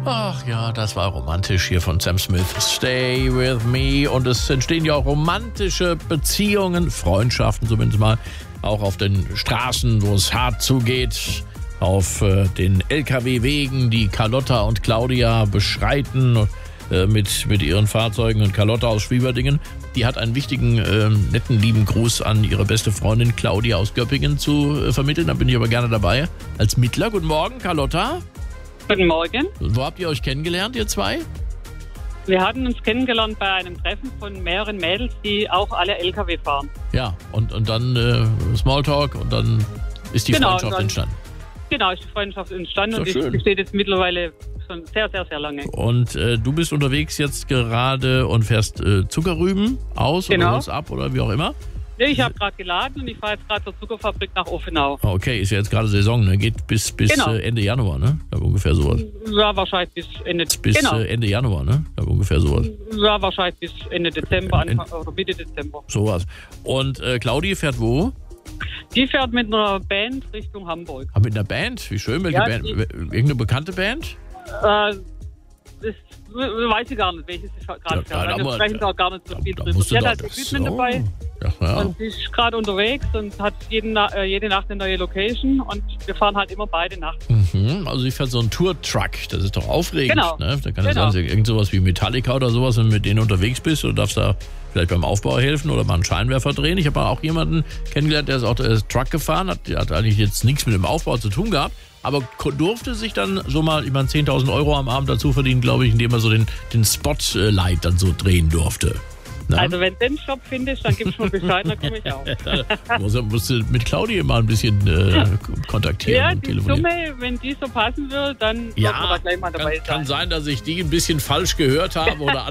Ach ja, das war romantisch hier von Sam Smith. Stay with me. Und es entstehen ja auch romantische Beziehungen, Freundschaften zumindest mal, auch auf den Straßen, wo es hart zugeht. Auf den LKW-Wegen, die Carlotta und Claudia beschreiten mit ihren Fahrzeugen. Und Carlotta aus Schwieberdingen, die hat einen wichtigen, netten, lieben Gruß an ihre beste Freundin Claudia aus Göppingen zu vermitteln. Da bin ich aber gerne dabei als Mittler. Guten Morgen, Carlotta. Guten Morgen. Wo habt ihr euch kennengelernt, ihr zwei? Wir hatten uns kennengelernt bei einem Treffen von mehreren Mädels, die auch alle LKW fahren. Ja, und dann Smalltalk und dann ist die Freundschaft entstanden. Genau, ist die Freundschaft entstanden und schön. die besteht jetzt mittlerweile schon sehr, sehr, sehr lange. Und du bist unterwegs jetzt gerade und fährst Zuckerrüben aus oder holst ab oder wie auch immer? Nee, ich habe gerade geladen und ich fahre jetzt gerade zur Zuckerfabrik nach Offenau. Okay, ist ja jetzt gerade Saison, ne? Geht bis Ende Januar, ne? Da ungefähr sowas. Ja, wahrscheinlich bis Ende Ende Januar, ne? Da ungefähr sowas. Ja, wahrscheinlich bis Ende Dezember, Anfang oder Mitte Dezember. Sowas. Und Claudi fährt wo? Die fährt mit einer Band Richtung Hamburg. Ah, mit einer Band? Wie schön. Welche Band? Irgendeine bekannte Band? Das weiß ich gar nicht, welches ich gerade fährt. Wir sprechen da gar nicht so viel drüber. Sie hat halt Equipment dabei. Ja. Und sie ist gerade unterwegs und hat jede Nacht eine neue Location und wir fahren halt immer beide Nacht. Also sie fährt so einen Tour-Truck, das ist doch aufregend. Genau. Ne? Da kann es sein, dass irgend sowas wie Metallica oder sowas, wenn du mit denen unterwegs bist und darfst da vielleicht beim Aufbau helfen oder mal einen Scheinwerfer drehen. Ich habe auch jemanden kennengelernt, der ist auch Truck gefahren, hat eigentlich jetzt nichts mit dem Aufbau zu tun gehabt, aber durfte sich dann so mal über 10.000 Euro am Abend dazu verdienen, glaube ich, indem er so den Spotlight dann so drehen durfte. Na? Also wenn du den Job findest, dann gibst du mir Bescheid, dann komme ich auch. Musst du mit Claudia mal ein bisschen kontaktieren ja, und die telefonieren. Summe, wenn die so passen würde, dann wird man da gleich mal dabei sein. Kann sein, dass ich die ein bisschen falsch gehört habe oder